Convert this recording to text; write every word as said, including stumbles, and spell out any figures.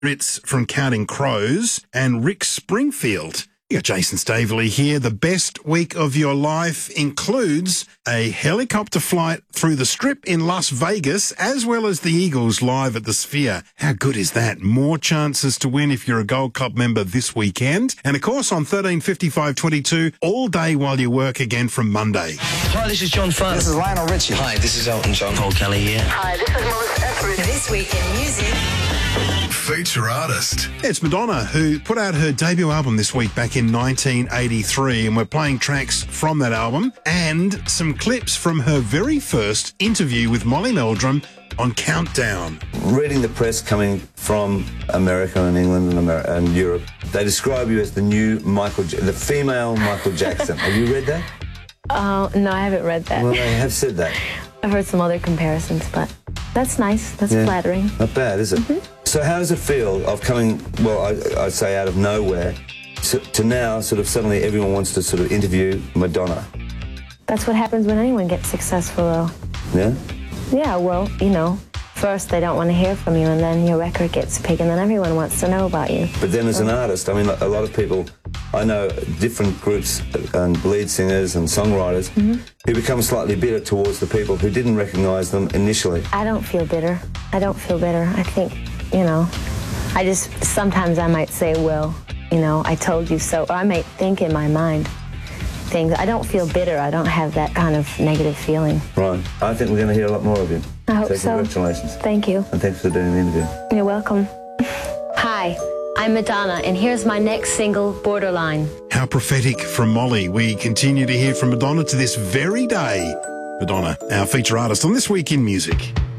It's from Counting Crows and Rick Springfield. You got Jason Staveley here. The best week of your life includes a helicopter flight through the Strip in Las Vegas, as well as the Eagles live at the Sphere. How good is that? More chances to win if you're a Gold Club member this weekend. And of course, on thirteen fifty-five twenty-two, all day while you work again from Monday. Hi, this is John Fun. This is Lionel Richie. Hi, this is Elton John. Paul Kelly here. Hi, this is Melissa Etheridge. This week in music. Feature artist. It's Madonna, who put out her debut album this week back in nineteen eighty-three, and we're playing tracks from that album and some clips from her very first interview with Molly Meldrum on Countdown. Reading the press coming from America and England and, Amer and Europe, they describe you as the new Michael, J the female Michael Jackson. Have you read that? Oh, uh, no, I haven't read that. Well, they have said that. I've heard some other comparisons, but that's nice. That's yeah. flattering. Not bad, is it? Mm-hmm. So how does it feel of coming, well, I, I'd say out of nowhere, to, to now sort of suddenly everyone wants to sort of interview Madonna? That's what happens when anyone gets successful, though. Yeah? Yeah, well, you know, first they don't want to hear from you, and then your record gets big, and then everyone wants to know about you. But then as an artist, I mean, a lot of people, I know different groups and lead singers and songwriters mm-hmm. who become slightly bitter towards the people who didn't recognise them initially. I don't feel bitter. I don't feel bitter. I think, you know, I just, sometimes I might say, well, you know, I told you so, or I might think in my mind things. I don't feel bitter. I don't have that kind of negative feeling. Right. I think we're going to hear a lot more of you. I hope so. so. Congratulations. Thank you. And thanks for doing the interview. You're welcome. Hi, I'm Madonna, and here's my next single, Borderline. How prophetic from Molly. We continue to hear from Madonna to this very day. Madonna, our feature artist on This Week in Music.